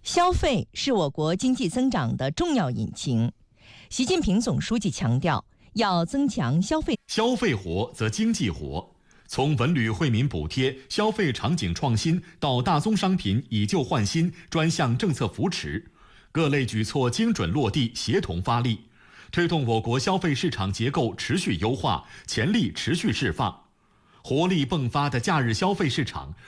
消费是我国经济增长的重要引擎。习近平总书记强调，要增强消费。 消费活则经济活。从文旅惠民补贴、消费场景创新到大宗商品以旧换新专项政策扶持，各类举措精准落地，协同发力，推动我国消费市场结构持续优化，潜力持续释放。活力迸发的假日消费市场